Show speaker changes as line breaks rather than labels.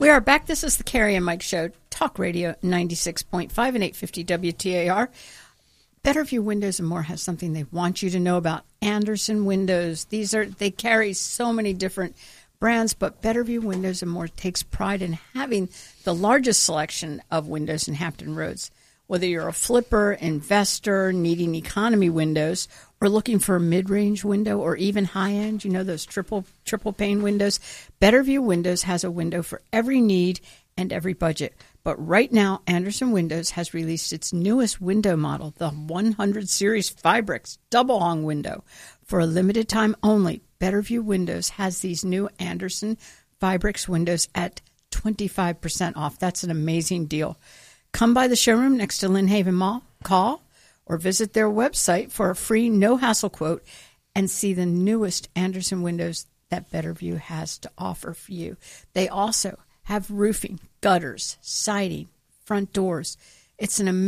We are back. This is the Carrie and Mike Show, Talk Radio 96.5 and 850 WTAR. Better View Windows and More has something they want you to know about. Andersen Windows. They carry so many different brands, but Better View Windows and More takes pride in having the largest selection of windows in Hampton Roads. Whether you're a flipper, investor, needing economy windows, or looking for a mid-range window or even high-end, those triple pane windows, Better View Windows has a window for every need and every budget. But right now, Andersen Windows has released its newest window model, the 100 Series Fibrix double hung window. For a limited time only, Better View Windows has these new Andersen Fibrix windows at 25% off. That's an amazing deal. Come by the showroom next to Lynn Haven Mall, call, or visit their website for a free no-hassle quote and see the newest Andersen windows that Better View has to offer for you. They also have roofing, gutters, siding, front doors. It's an amazing